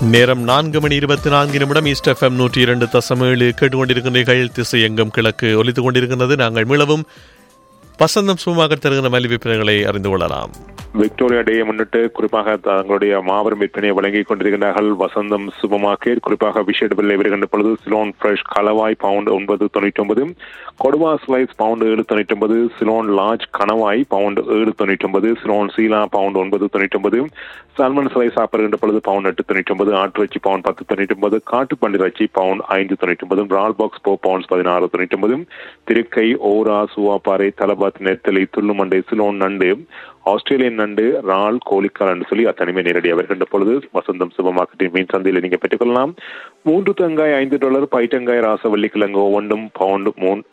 நேரம் 4:24 east FM 102.7 கேட்டுக்கொண்டிருக்கிறீர்கள். திசை எங்கும் கிழக்கு ஒலித்துக் கொண்டிருக்கிறது. நாங்கள் மீளவும் வசந்தம் சுகமாக தருகிற மல்லி விற்பனைகளை அறிந்து கொள்ளலாம். விக்டோரியா டேயை முன்னிட்டு குறிப்பாக தங்களுடைய மாபெரும் விற்பனையை வழங்கிக் கொண்டிருக்கிறார்கள் வசந்தம் சூப்பர் மார்க்கெட். குறிப்பாக விஷேட் விலை வருகின்ற பொழுது சிலோன் ஃப்ரெஷ் கலவாய் பவுண்ட் 9.99, கொடுவா ஸ்லைஸ் பவுண்ட் 7.99, சிலோன் லார்ஜ் கணவாய் பவுண்ட் 7.99, சிலோன் சீலா பவுண்ட் 9.99, சால்மன் ஸ்லைஸ் ஆப்பருகின்ற பொழுது பவுண்ட் 8.99, ஆட்டிறைச்சி பவுண்ட் 10.99, காட்டுப்பன்றி இறைச்சி பவுண்ட் 5.99, ரால் பாக்ஸ் பவுண்ட்ஸ் 16.99, திருக்கை, ஓரா, சுவாப்பாறை, தலபாத், நெத்தலி, துள்ளுமண்டை, சிலோன் நண்டு, ஆஸ்திரேலியன் நண்டு, ரால், கோழிக்கால் என்று சொல்லி அத்தனையுமே நேரடியாக வருகின்ற பொழுது வசந்தம் சூப்பர் மார்க்கெட்டின் மீன் சந்தையில் நீங்க பெற்றுக்கொள்ளலாம். 3 தேங்காய் $5, பைட்டங்காய், ராசவள்ளிக்கிழங்கு ஒவ்வொன்றும் பவுண்ட்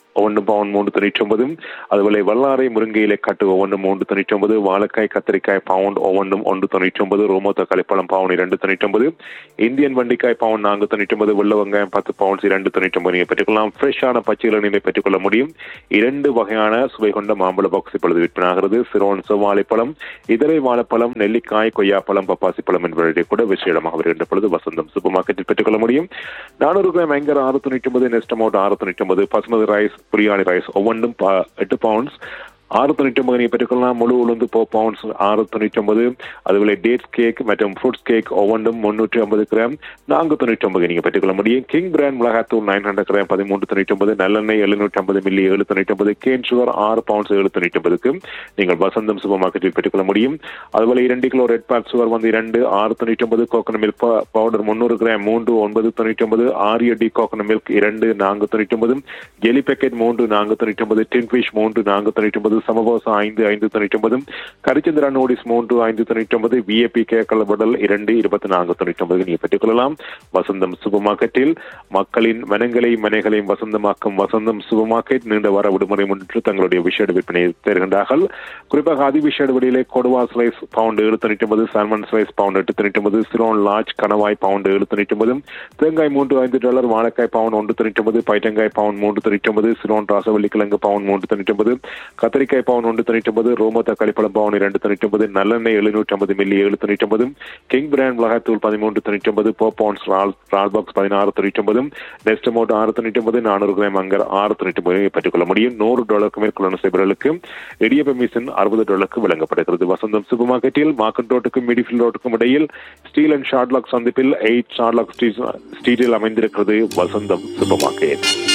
3.99, அதுபோல வல்லாரை, முருங்கையிலை கட்டு ஒவ்வொன்றும் 3.99, வாழைக்காய், கத்திரிக்காய் பவுண்ட் ஒவ்வொன்றும் 1.99, ரோமோ தக்காளி பழம் பவுண்ட் 2.99, இந்தியன் வண்டிக்காய் பவுண்ட் 4.99, வெள்ளை வெங்காயம் 10 பவுண்ட்ஸ் 2.99 நீங்க பெற்றுக்கொள்ளலாம். ஃப்ரெஷ்ஷான பச்சை இளநீரை பெற்றுக்கொள்ள முடியும். 2 வகையான சுவை கொண்ட மாம்பழ பாக்ஸ் இப்பொழுது விற்பனாகிறது. சிரோன் செவ்வாழைப்பழம், இதரை வாழைப்பழம், நெல்லிக்காய், கொய்யாப்பழம், பப்பாசி பழம் என்பவற்றை கூட விசேடமாக வருகின்ற பொழுது வசந்தம் சூப்பர் மார்க்கெட்டில் பெற்றுக்கொள்ள முடியும். 400 gram ஐங்கர் 6.99, next amount 6.99, basmati rice, புரியாணி rice ஒவ்வொன்றும் 8 பவுண்ட்ஸ் 6.99 நீ பெற்றுக்கொள்ளலாம். முழு உளுந்து பவுண்ட்ஸ் 6.99, அதுபோல டேட்ஸ் கேக் மற்றும் ஃப்ரூட்ஸ் கேக் ஒவ்வொன்றும் 350 கிராம் 4.99 நீங்க பெற்றுக்கொள்ள முடியும். கிங் பிராண்ட் மிளகாத்தூள் 900 கிராம் 13.99, நல்லெண்ணெய் 750 மில்லி 7.99, கேன் சுகர் 6 பவுண்ட்ஸ் 7.99க்கு நீங்கள் வசந்தம் சூப்பர் மார்க்கெட்டில் பெற்றுக்கொள்ள முடியும். அதுபோல 2 kilo red bag sugar 2 6.99, coconut milk powder 300 gram 3 9.99, ஆரியடி coconut milk 2 4.99, jelly packet 3 4.99, டின் fish 3 4.99, samosa 5.99, கரிச்சந்திரா noodles 3 5.99, VAP cackle படல் 2 24.99 நீங்க பெற்றுக்கொள்ளலாம். வசந்தம் சூப்பர் மார்க்கெட்டில் மக்களின் மனைகளையும் வசந்தமாக்கும் வசந்தம் சூப்பர் மார்க்கெட் நீண்ட வார விடுமுறை முன்னிட்டு தங்களுடைய விஷேட விற்பனையை தருகின்றார்கள். குறிப்பாக அதிவிஷேட விலையிலே கொடுவா slice bound 7.99, salmon slice bound 8.99, Ceylon large கணவாய் பவுண்ட் 7.99, தேங்காய் $3 வாழைக்காய் பவுண்ட் 1.99, பைட்டங்காய் பவுண்ட் 3.99, சிலோன் ராசவள்ளிக்கிழங்கு பவுண்ட் 3.99, கத்திரிக்காய் பவுண்ட் 1.99, ரோமோ தக்காளி பழம் பவுண்ட் 2.99, நல்லெண்ணெய் 750 மில்லி 7.99, கிங் பிராண்ட் மிளகாத்தூள் 13.99, பவுண்ட்ஸ் ரால் box 16.99, next amount 6.99, 400 gram Angad 6.99 பெற்றுக்கொள்ள முடியும். $100 மேல் கொள்ளணும் செய்பவர்களுக்கு இடியப்ப மிஷின் $60 வழங்கப்படுகிறது. வசந்தம் சூப்பர் மார்க்கெட்டில் மார்க்கெட் ரோட்டுக்கும் மிடிஃபீல்ட் ரோட்டுக்கும் இடையில் ஸ்டீல் அண்ட் ஷார்ட்லாக் சந்திப்பில் 8 ஷார்ட்லாக் ஸ்ட்ரீட்டில் அமைந்திருக்கிறது வசந்தம் சூப்பர் மார்க்கெட்.